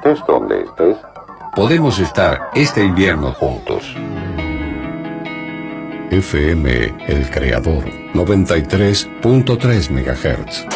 estés donde estés, podemos estar este invierno juntos. FM El Creador, 93.3 MHz.